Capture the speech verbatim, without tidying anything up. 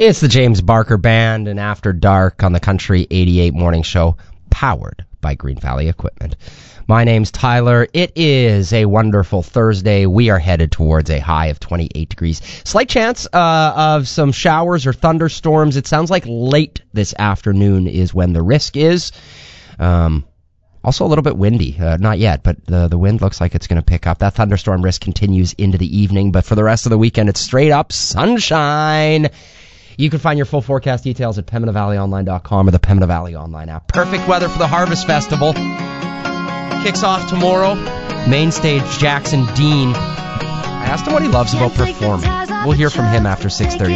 It's the James Barker Band and After Dark on the Country eighty-eight Morning Show, powered by Green Valley Equipment. My name's Tyler. It is a wonderful Thursday. We are headed towards a high of twenty-eight degrees. Slight chance uh, of some showers or thunderstorms. It sounds like late this afternoon is when the risk is. Um, also a little bit windy. Uh, not yet, but the, the wind looks like it's going to pick up. That thunderstorm risk continues into the evening, but for the rest of the weekend, it's straight up sunshine. You can find your full forecast details at Pembina Valley Online dot com or the Pembina Valley Online app. Perfect weather for the Harvest Festival. Kicks off tomorrow. Main stage, Jackson Dean. I asked him what he loves about performing. We'll hear from him after six thirty.